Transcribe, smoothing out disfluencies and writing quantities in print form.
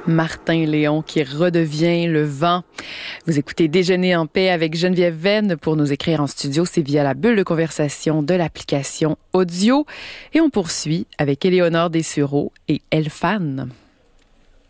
Martin Léon qui redevient le vent. Vous écoutez Déjeuner en paix avec Geneviève Venn. Pour nous écrire en studio, c'est via la bulle de conversation de l'application audio. Et on poursuit avec Éléonore Dessureau et Elfan.